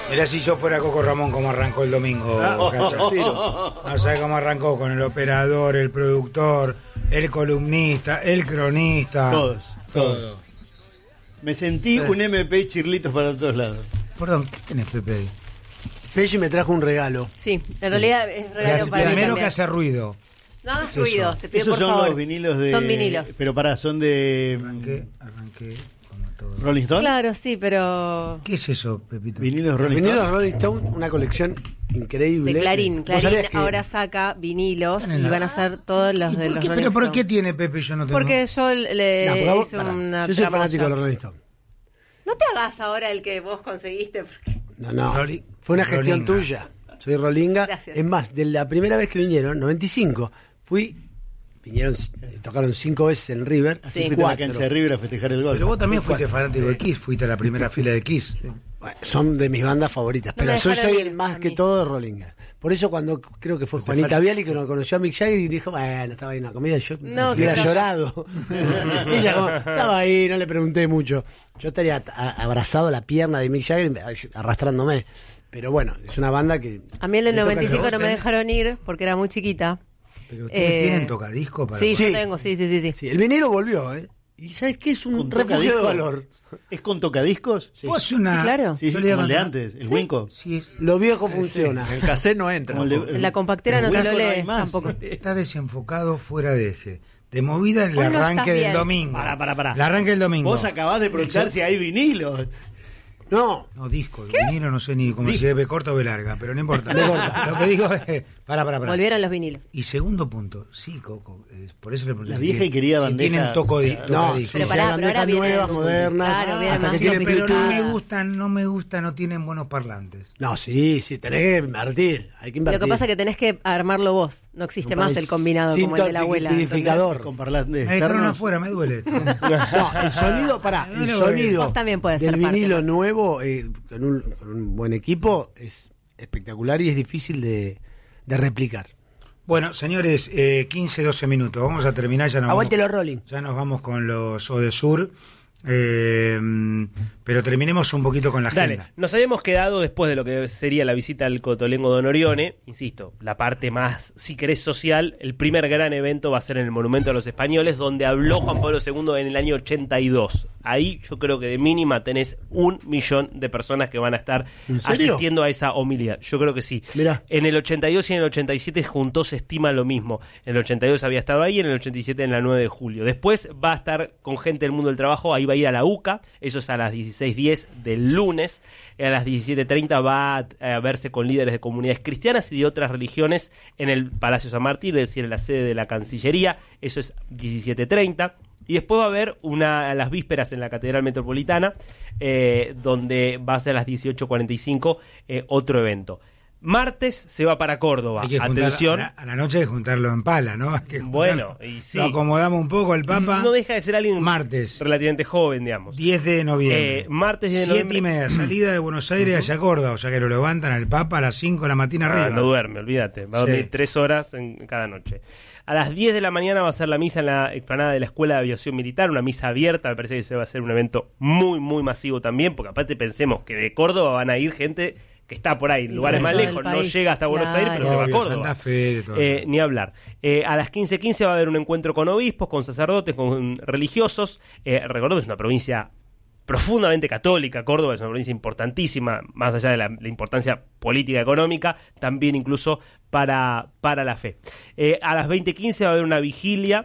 Mirá si yo fuera Coco Ramón como arrancó el domingo. No sabe cómo arrancó con el operador, el productor, el columnista, el cronista. Todos. Me sentí un MP Chirlitos para todos lados. Perdón, ¿qué tenés, Pepe? Peggy me trajo un regalo. Sí, en realidad es regalo para mí Primero también. que hace ruido. No, es ruido, te pido Esos por son favor. los vinilos de... Son vinilos. Pero son de... Arranqué como todo. ¿Rolling Stone? Claro, sí, pero... ¿Qué es eso, Pepito? Vinilos Los Rolling vinilos Stone. Rolling Stone, una colección increíble. De Clarín. ¿Vos Clarín sabías que ahora saca vinilos Están en y la- van a ser todos los de los Rolling ¿Pero por Stones. qué tiene Pepe y yo no tengo? Porque yo le No, porque vos- hice pará, una yo soy fanático de los promoción. Rolling Stone. No te hagas ahora el que vos conseguiste, porque... No. Rolling- Fue una gestión Rollinga. tuya. Soy Rollinga. Gracias. Es más, de la primera vez que vinieron, 95, vinieron, tocaron 5 veces en River. Sí. Fuiste a la cancha de River a festejar el gol. Pero vos también fuiste fanático de Kiss, fuiste a la primera fila de Kiss. Bueno, son de mis bandas favoritas, No me pero yo dejaron soy ir el más a que mí. todo de Rollinga. Por eso cuando creo que fue Juanita Viali que nos conoció a Mick Jagger y dijo, bueno, estaba ahí en la comida, yo No, hubiera que llorado. Ella como, estaba ahí, no le pregunté mucho. Yo estaría abrazado a la pierna de Mick Jagger arrastrándome. Pero bueno, es una banda que... A mí en el Le toca 95 el no me rebote. dejaron ir porque era muy chiquita. Pero ustedes tienen tocadisco para... Sí, Sí. yo tengo, sí. Sí, el vinilo volvió, ¿eh? ¿Y sabes qué? Es un ¿Con refugio de tocadiscos? valor. ¿Es con tocadiscos? Vos haces una... Sí, claro. Sí, Yo le como el de iba a antes, el contar- Winco. Sí, Lo viejo funciona. El cassette no entra. Como el de- En la compactera no el se Winco lo no hay lee más. tampoco. está desenfocado, fuera de eje. De movida el Hoy no arranque estás del bien. domingo. Pará. El arranque del domingo. Vos acabás de preguntar si hay vinilos. No, No, disco, el vinilo no sé ni cómo si debe corta o ve larga, pero no importa. Lo que digo es... Pará. Volvieron los vinilos. Y segundo punto, sí, Coco, por eso le pregunté. La si vieja tiene- y querida si bandeja. tienen no, tocadisco. Pero sí, pará, hay pero bandejas ahora viene- nuevas, modernas, Claro, viene hasta más que tienen Pero no sofisticada. me gusta, no tienen buenos parlantes. No, sí, tenés que invertir. Hay que Lo invertir. que pasa es que tenés que armarlo vos. No existe más el combinado como el de la abuela. Sintonizador. Con parlantes Me dejaron externos. afuera, me duele. No, el sonido, el Bueno, sonido vos también podés del ser parte, vinilo Marco. nuevo con un buen equipo es espectacular y es difícil de replicar. Bueno, señores, 15, 12 minutos. Vamos a terminar. Ya nos Aguante vamos, los Rolling. ya nos vamos con los Odesur. Pero terminemos un poquito con la Dale, agenda. nos habíamos quedado después de lo que sería la visita al Cotolengo Don Orione, insisto, la parte más, si querés, social. El primer gran evento va a ser en el Monumento a los Españoles, donde habló Juan Pablo II en el año 82. Ahí yo creo que de mínima tenés 1 millón de personas que van a estar ¿En serio? asistiendo a esa homilía. Yo creo que sí. Mirá. En el 82 y en el 87 juntos se estima lo mismo. En el 82 había estado ahí, en el 87 en la 9 de julio. Después va a estar con gente del mundo del trabajo, ahí va a ir a la UCA, eso es a las 16:10 del lunes. A las 17:30 va a verse con líderes de comunidades cristianas y de otras religiones en el Palacio San Martín, es decir, en la sede de la Cancillería, eso es 17:30. Y después va a haber a las vísperas en la Catedral Metropolitana, donde va a ser a las 18:45 otro evento. Martes se va para Córdoba. Hay que juntar, Atención. a la noche hay que juntarlo en pala, ¿no? Hay que juntarlo. Bueno, y sí. Lo acomodamos un poco el Papa. No deja de ser alguien Martes. relativamente joven, digamos. 10 de noviembre. Martes 10 de 7 noviembre. y media, salida de Buenos Aires hacia Córdoba. O sea que lo levantan al Papa a las 5 de la mañana arriba. No duerme, olvídate. Va a dormir 3 horas en cada noche. A las 10 de la mañana va a ser la misa en la explanada de la Escuela de Aviación Militar, una misa abierta. Me parece que se va a hacer un evento muy, muy masivo también, porque aparte pensemos que de Córdoba van a ir gente que está por ahí, en lugares más del lejos, no país. llega hasta Buenos Aires, pero Claro. se va a Obvio, Córdoba. Santa Fe, de todo. Ni hablar. A las 15:15 va a haber un encuentro con obispos, con sacerdotes, con religiosos. Recordemos, es una provincia profundamente católica. Córdoba es una provincia importantísima, más allá de la importancia política económica, también incluso para la fe. A las 20:15 va a haber una vigilia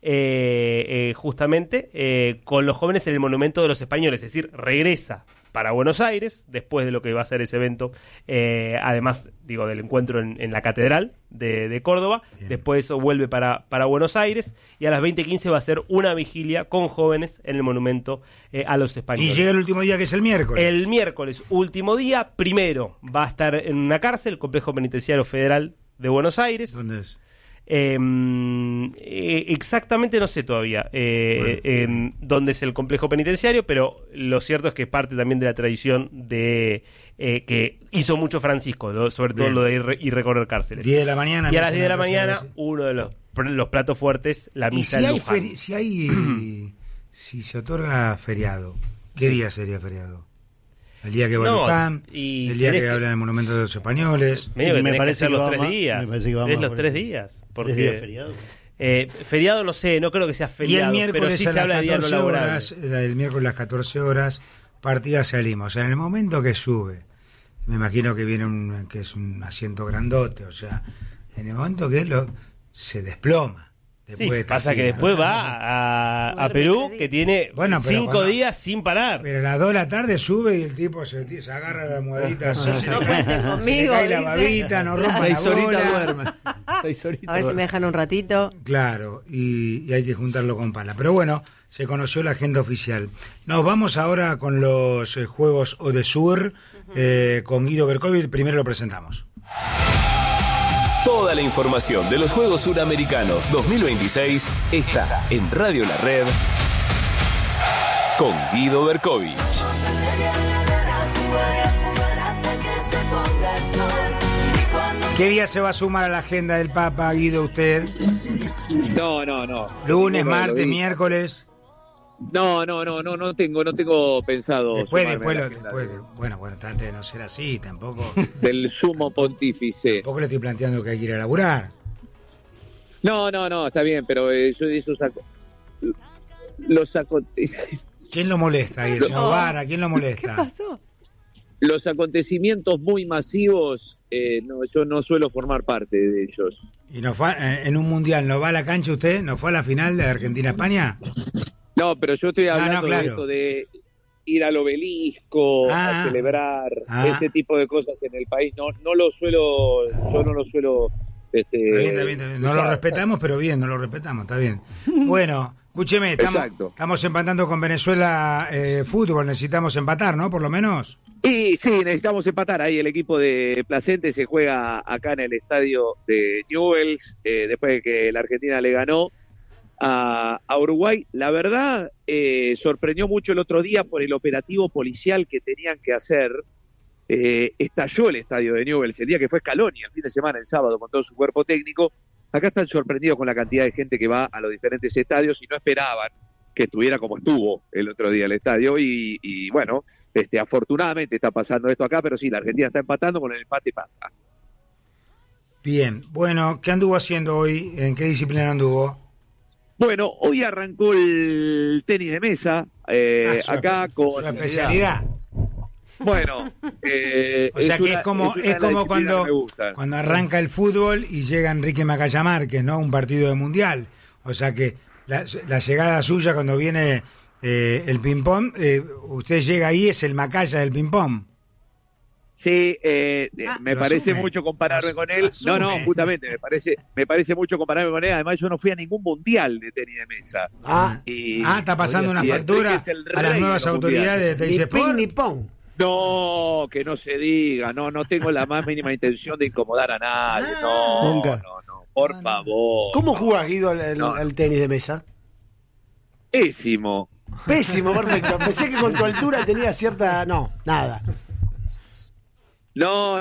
justamente con los jóvenes en el Monumento de los Españoles, es decir, regresa para Buenos Aires, después de lo que va a ser ese evento, además, digo, del encuentro en la Catedral de Córdoba. Bien. Después vuelve para Buenos Aires, y a las 20:15 va a ser una vigilia con jóvenes en el Monumento a los Españoles. Y llega el último día, que es el miércoles. El miércoles, último día, primero va a estar en una cárcel, el Complejo Penitenciario Federal de Buenos Aires. ¿Dónde es? Exactamente no sé todavía dónde es el complejo penitenciario, pero lo cierto es que es parte también de la tradición de que hizo mucho Francisco, sobre todo lo de ir recorrer cárceles. 10 de la mañana. Y a las 10 de la mañana, uno de los platos fuertes, la misa en Luján. Si se otorga feriado, ¿qué día sería feriado? el día que va No, Luján, y el día tenés que que- habla en el Monumento de los Españoles. Medio que Me tenés parece que hacer que los va 3 más- días. me parece que va Es más los por 3 eso. días. ¿3 días Porque feriado? feriado no sé, no creo que sea Y el feriado, pero miércoles sí a se las habla de día no 14 laborable. horas, el miércoles a las 14 horas, partida hacia Lima. O sea, en el momento que sube, me imagino que viene que es un asiento grandote, o sea, en el momento que se desploma. Sí, de esta pasa que gira. después va a Perú, que tiene Bueno, pero 5 cuando- días sin parar. Pero a las 2 de la tarde sube y el tipo se agarra la almohadita, así, se le No cae- cuenten se le conmigo, cae la dice. babita, no rompa la 6 horitas bola. duerme. 6 horitas A ver si me dejan un ratito. Claro, y hay que juntarlo con pala. Pero bueno, se conoció la agenda oficial. Nos vamos ahora con los Juegos Odesur, con Guido Berkovic. Primero lo presentamos. Toda la información de los Juegos Suramericanos 2026 está en Radio La Red con Guido Berkovic. ¿Qué día se va a sumar a la agenda del Papa, Guido, usted? No. Lunes, No, martes, lo vi. miércoles. No tengo pensado. Después, sumarme a la agenda bueno, trate de no ser así, tampoco. del sumo pontífice. Tampoco le estoy planteando que hay que ir a laburar. No, está bien, pero yo de eso saco. Los saco. ¿Quién lo molesta ahí? El señor Vara, ¿quién lo ¿Qué molesta? pasó? Los acontecimientos muy masivos, yo no suelo formar parte de ellos. ¿Y no fue en un mundial? ¿No va a la cancha usted? ¿No fue a la final de Argentina-España? No, pero yo estoy No, hablando claro. de esto de ir al obelisco, a celebrar, ese tipo de cosas en el país. Yo no lo suelo. Está bien. No lo respetamos, pero bien, no lo respetamos, está bien. Bueno, escúcheme, Exacto. estamos empatando con Venezuela fútbol, necesitamos empatar, ¿no? Por lo menos. Y sí, necesitamos empatar. Ahí el equipo de Placente se juega acá en el estadio de Newell's, después de que la Argentina le ganó a Uruguay. La verdad, sorprendió mucho el otro día por el operativo policial que tenían que hacer. Estalló el estadio de Newell's el día que fue Scaloni, el fin de semana, el sábado, con todo su cuerpo técnico. Acá están sorprendidos con la cantidad de gente que va a los diferentes estadios y no esperaban que estuviera como estuvo el otro día el estadio y bueno, afortunadamente está pasando esto acá, pero sí, la Argentina está empatando, con el empate pasa. Bien, bueno, ¿qué anduvo haciendo hoy? ¿En qué disciplina anduvo? Bueno, hoy arrancó el tenis de mesa, acá con... Su especialidad. Bueno, O sea que es como cuando arranca el fútbol y llega Enrique Macaya Márquez, ¿no? Un partido de mundial. O sea que la llegada suya cuando viene el ping-pong, usted llega ahí, es el Macaya del ping-pong. Sí, me lo parece asume. mucho compararme Lo con él. asume. No, justamente, me parece mucho compararme con él. Además, yo no fui a ningún mundial de tenis de mesa. Está pasando una Y factura Enrique es el a las rey nuevas de los autoridades de mundiales. Tenis Ni Sport. ping ni pong. No, que no se diga, no tengo la más mínima intención de incomodar a nadie, no, Nunca. no, por favor. ¿Cómo jugás, Guido, No. el tenis de mesa? Pésimo. Pésimo, perfecto. Pensé que con tu altura tenía cierta... No, nada. No,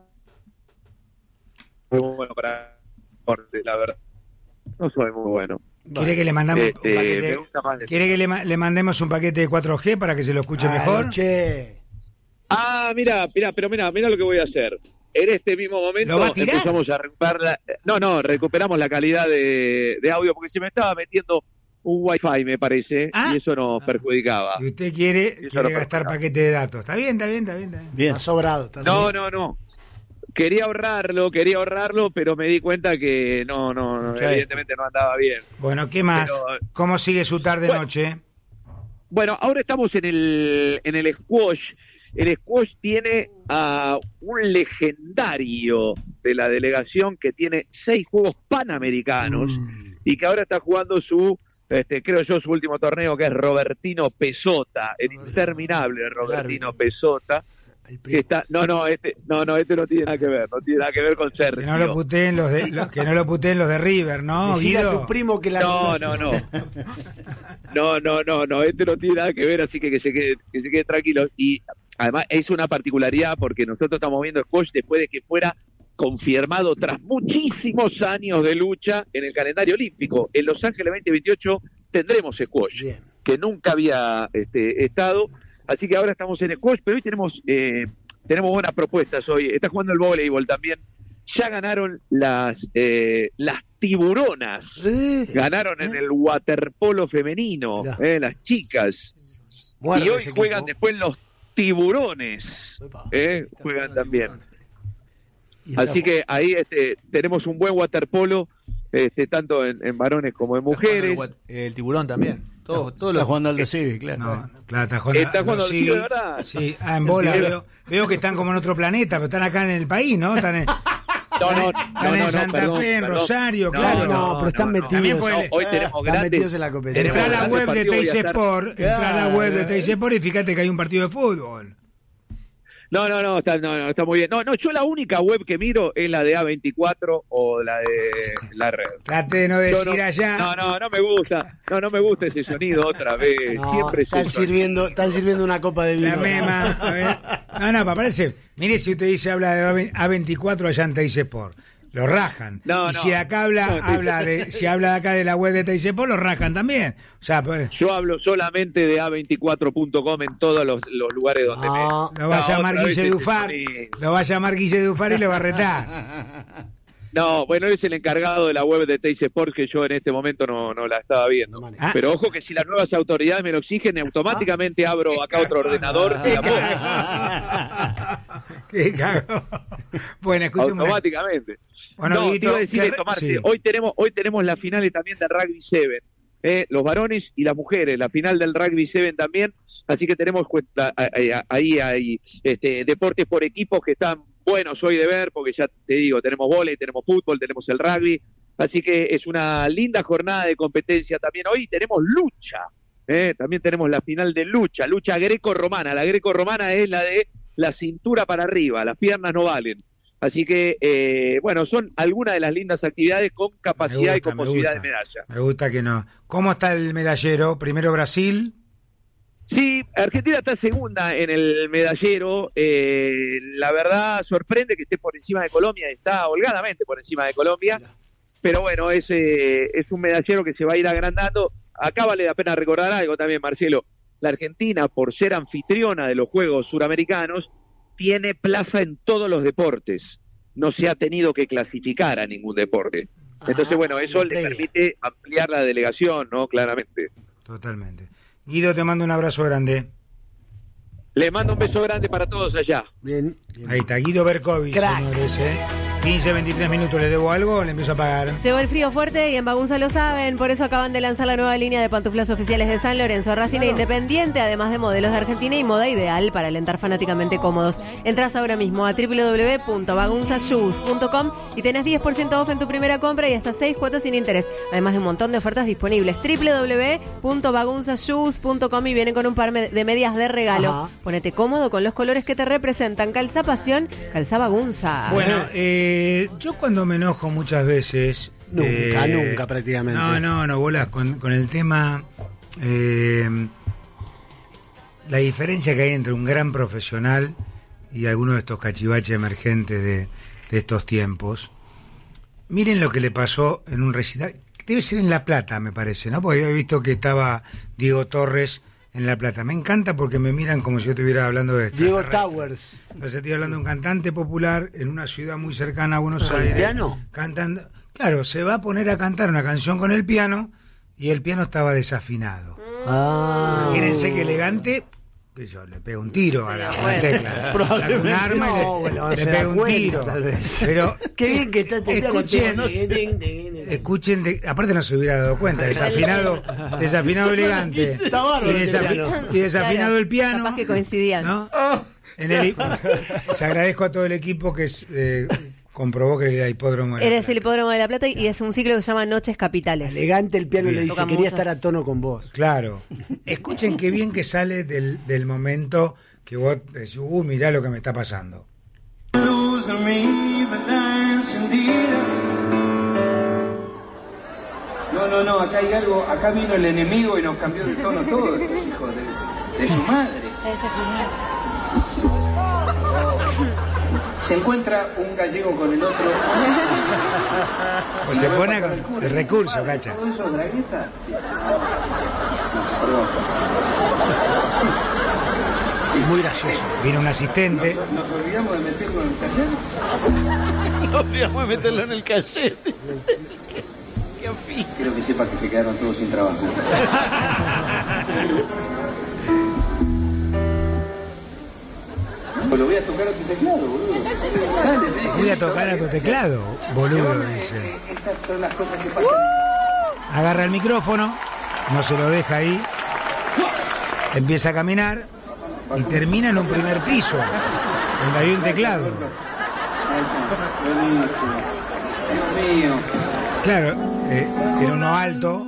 muy bueno para deporte, la verdad. No soy muy bueno. ¿Quiere que le mandamos un me paquete? gusta más de- ¿Quiere que le mandemos un paquete de 4G para que se lo escuche mejor? Che. Mira lo que voy a hacer. En este mismo momento ¿Lo va a tirar? empezamos a recuperar recuperamos la calidad de audio porque se me estaba metiendo un wifi, me parece, y eso nos perjudicaba. Y usted quiere Eso lo gastar perjudica. paquete de datos. Está bien. Está sobrado. Está sobrado. No. Quería ahorrarlo, pero me di cuenta que no, evidentemente no andaba bien. Bueno, ¿qué más? Pero- ¿Cómo sigue su tarde-noche? Bueno, ahora estamos en el squash. El squash tiene a un legendario de la delegación que tiene 6 Juegos Panamericanos y que ahora está jugando su último torneo, que es Robertino Pesota, el interminable Robertino Pesota. Que está, este no tiene nada que ver con Sergio. Que no lo puteen que no lo puteen los de River, ¿no, Decile a Guido? tu primo que la... No, este no tiene nada que ver, así que se quede tranquilo. Y además es una particularidad porque nosotros estamos viendo squash después de que fuera confirmado tras muchísimos años de lucha en el calendario olímpico. En Los Ángeles 2028 tendremos squash, Bien. que nunca había estado. Así que ahora estamos en squash, pero hoy tenemos buenas propuestas hoy. Está jugando el voleibol también. Ya ganaron las tiburonas. Ganaron en el waterpolo femenino, las chicas. Y hoy juegan después los tiburones. Juegan también. Así que ahí tenemos un buen waterpolo, tanto en varones como en mujeres. El tiburón también. Está jugando al de Civi, claro. No, claro, está jugando al Civi, ¿verdad? Sí, en bola. Veo que están como en otro planeta, pero están acá en el país, ¿no? Están en Santa Fe, en Rosario, claro. No, pero están metidos. Hoy tenemos grandes en la competencia. Entra a la web de Teis Sport, y fíjate que hay un partido de fútbol. No, está muy bien. No, yo la única web que miro es la de A24 o la de La Red. Trate de no decir allá. No me gusta. No me gusta ese sonido otra vez. Siempre están sirviendo una copa de vino. La mema, a ver. No, parece. Mire, si usted dice habla de A24 allá en Teis Sport. Lo rajan. Si acá si habla de acá de la web de Teis Sport, lo rajan también. O sea, pues, yo hablo solamente de A24.com en todos los lugares donde lo va a llamar Guille Dufar. Lo va a llamar Guille Dufar y le va a retar. No, bueno, él es el encargado de la web de Teis Sport, que yo en este momento no la estaba viendo. Pero ojo que si las nuevas autoridades me lo exigen, automáticamente abro acá otro ordenador y la pongo. Qué cago. Bueno, escúchame. Automáticamente. Bueno, te iba a decir, tomarse. Hoy tenemos las finales también del Rugby 7. Los varones y las mujeres, la final del Rugby 7 también. Así que tenemos ahí hay deportes por equipos que están buenos hoy de ver, porque ya te digo, tenemos vóley, tenemos fútbol, tenemos el rugby, así que es una linda jornada de competencia también. Hoy tenemos lucha, también tenemos la final de lucha greco-romana. La greco-romana es la de la cintura para arriba, las piernas no valen. Así que, son algunas de las lindas actividades con capacidad y con posibilidad de medalla. Me gusta que no. ¿Cómo está el medallero? Primero Brasil. Sí, Argentina está segunda en el medallero. La verdad sorprende que esté por encima de Colombia, está holgadamente por encima de Colombia, pero bueno, es un medallero que se va a ir agrandando. Acá vale la pena recordar algo también, Marcelo. La Argentina, por ser anfitriona de los Juegos Suramericanos, tiene plaza en todos los deportes. No se ha tenido que clasificar a ningún deporte. Entonces, eso le permite ampliar la delegación, ¿no? Claramente. Totalmente. Guido, te mando un abrazo grande. Le mando un beso grande para todos allá. Bien. Ahí está, Guido Berkovich, señores. 15, 23 minutos, ¿le debo algo o le empiezo a pagar? Llegó el frío fuerte y en Bagunza lo saben, por eso acaban de lanzar la nueva línea de pantuflas oficiales de San Lorenzo, Racing e Independiente, además de modelos de Argentina y moda ideal para alentar fanáticamente cómodos. Entras ahora mismo a www.bagunzashoes.com y tenés 10% off en tu primera compra y hasta 6 cuotas sin interés, además de un montón de ofertas disponibles. www.bagunzashoes.com y vienen con un par de medias de regalo. Ponete cómodo con los colores que te representan. Calza pasión, calza Bagunza. Bueno, yo cuando me enojo muchas veces... Nunca prácticamente. No, bolas, con el tema... la diferencia que hay entre un gran profesional y algunos de estos cachivaches emergentes de estos tiempos. Miren lo que le pasó en un recital... Debe ser en La Plata, me parece, ¿no? Porque he visto que estaba Diego Torres en La Plata. Me encanta porque me miran como si yo estuviera hablando de... Diego Towers. Entonces estoy hablando de un cantante popular en una ciudad muy cercana a Buenos Aires. ¿El piano? Cantando. Claro, se va a poner a cantar una canción con el piano y el piano estaba desafinado. Imagínense que elegante... Yo le pego un tiro a la tecla. Saco un arma y le pego un tiro. Pero qué bien que está escuchen, aparte no se hubiera dado cuenta, desafinado elegante y desafinado el piano. Capaz que coincidían. ¿No? Les agradezco a todo el equipo que comprobó que era el hipódromo de La Plata. Eres el hipódromo de La Plata y es un ciclo que se llama Noches Capitales. Elegante el piano, le dice, quería estar a tono con vos. Claro. Escuchen qué bien que sale del momento que vos decís, mirá lo que me está pasando. No, acá hay algo, acá vino el enemigo y nos cambió de tono todo, estos hijos de su madre. Se encuentra un gallego con el otro. Pues se pone con el recurso, cacha. ¿Todo eso, Bragueta? No, perdón. Muy gracioso. Viene un asistente. ¿Nos olvidamos de meterlo en el taller? No olvidamos de meterlo en el cassette. Qué afín. Quiero que sepa que se quedaron todos sin trabajo. Pues lo voy a tocar a tu teclado, boludo. Dale, Voy a tocar a tu teclado, boludo, dice. Estas son las cosas que pasan. Agarra el micrófono, no se lo deja ahí, empieza a caminar y termina en un primer piso, donde hay un teclado. Buenísimo. Dios mío. Claro, era uno alto.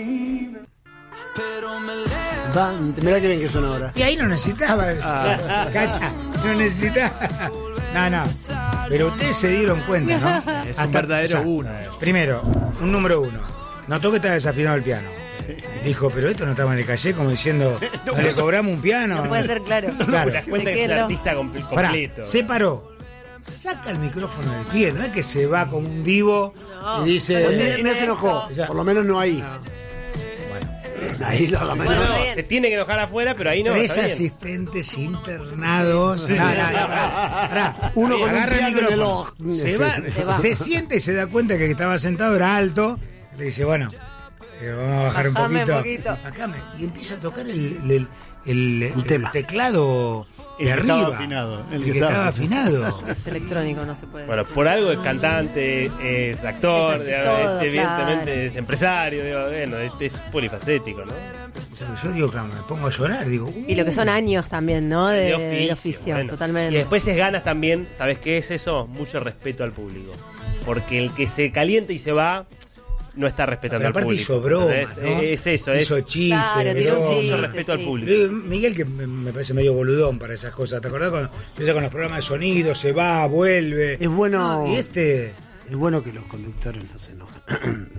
Mirá que bien que suena ahora. Y ahí no necesitaba, cacha, no necesitaba. No, pero ustedes se dieron cuenta, ¿no? Es un verdadero uno. Primero, un número 1. Notó que estaba desafinado el piano. Dijo, pero esto no estaba en el calle, como diciendo, ¿no le cobramos un piano? No puede ser claro. Claro. Te das cuenta que es un artista completo. Pará, se paró. Saca el micrófono del pie, no es que se va como un divo y dice... Y no se enojó, Ya. por lo menos no ahí. Ahí lo menos. Bueno, No, bien. se tiene que enojar afuera, pero ahí no. 3 está bien. asistentes internados. Pará. Uno con un agarra el piano en el micrófono. ojo. Se va, se siente y se da cuenta que estaba sentado, era alto. Le dice, bueno, vamos a bajar Bajame un poquito. Bajame. Y empieza a tocar el tema. teclado de El que arriba. estaba afinado. El que estaba afinado. Es electrónico, no se puede. Bueno, por algo es cantante, es actor, Es todo, evidentemente claro. es empresario, bueno, es polifacético, ¿no? Yo digo, me pongo a llorar, digo. Y lo que son años también, ¿no? De oficio, oficio, bueno. totalmente. Y después es ganas también, ¿sabes qué es eso? Mucho respeto al público. Porque el que se calienta y se va, no está respetando Pero al aparte público. hizo bromas, ¿entendés? ¿no? Es eso, Hizo es chistes, Claro, tiró un bromas. chiste, mucho respeto al sí. público. Miguel, que me parece medio boludón para esas cosas, ¿te acordás? Cuando empieza con los programas de sonido, se va, vuelve. Es bueno. No, y este... Es bueno que los conductores no se enojen.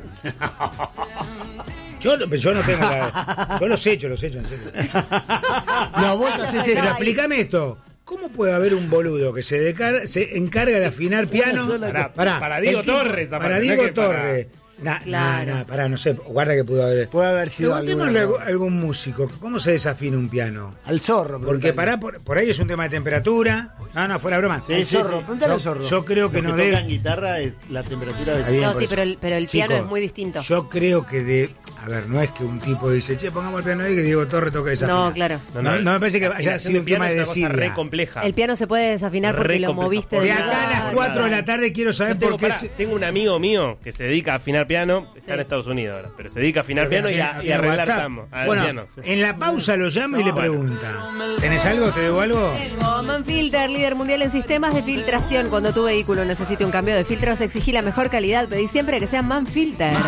Yo no tengo la... Yo los he hecho, en serio. No, vos haces Pero eso. explícame esto. ¿Cómo puede haber un boludo que se encarga de afinar piano? Para Diego el tipo- Torres, aparte, Para no Diego es que para- Torres. Claro. Pará, no sé, guarda que pudo haber. Puede haber sido Preguntémosle alguna- a algún músico, ¿cómo se desafina un piano? Al zorro. Porque preguntale. por ahí es un tema de temperatura. No, fuera broma. Sí, Al sí, zorro, sí. preguntale al zorro. Yo creo que Lo no que tocan debe. guitarra es la temperatura de Está bien, No, por sí, eso. pero el piano Chicos, es muy distinto. Yo creo que a ver, no es que un tipo dice, che, pongamos el piano ahí que Diego Torres toque desafinar. No, claro. No me parece que la haya afinación sido un piano tema de es una cosa desidia. re compleja. El piano se puede desafinar porque Re lo complejo. moviste De Porque acá a las Claro. 4 de la tarde quiero saber Yo tengo, por qué. tengo un amigo mío que se dedica a afinar piano, está en Estados Unidos ahora, pero se dedica a afinar piano y a arreglar piano. Bueno, piano, sí. en la pausa lo llama y le pregunta: ¿tenés algo? ¿Te debo algo? Tengo Manfilter, líder mundial en sistemas de filtración. Cuando tu vehículo necesite un cambio de filtros, exigí la mejor calidad. Pedí siempre que sea Manfilter.